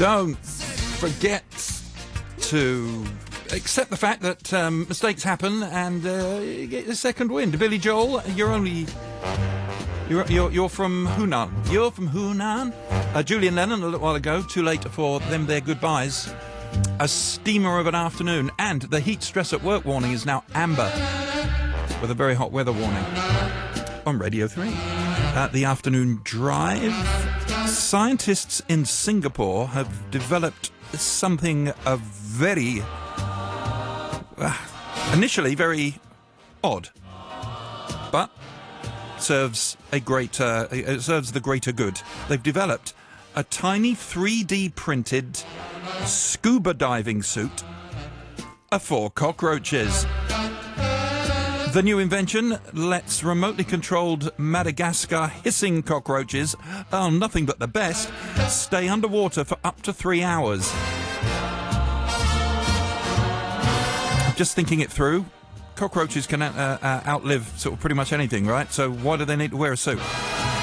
Don't forget to accept the fact that mistakes happen and you get a second wind. Billy Joel, you're from Hunan. You're from Hunan. Julian Lennon a little while ago. Too late for them their goodbyes. A steamer of an afternoon, and the heat stress at work warning is now amber, with a very hot weather warning on Radio 3. The afternoon drive. Scientists in Singapore have developed something of very, initially very odd, but serves the greater good. They've developed a tiny 3D printed scuba diving suit for cockroaches. The new invention lets remotely controlled Madagascar hissing cockroaches, nothing but the best, stay underwater for up to 3 hours. Just thinking it through, cockroaches can outlive sort of pretty much anything, right? So why do they need to wear a suit?